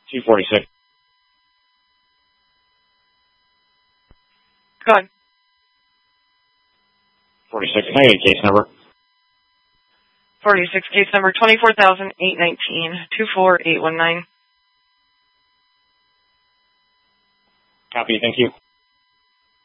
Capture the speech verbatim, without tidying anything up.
two forty-six. Go ahead. forty-six, can I get a case number? forty-six, case number twenty-four thousand eight nineteen, two four eight one nine. Copy, thank you.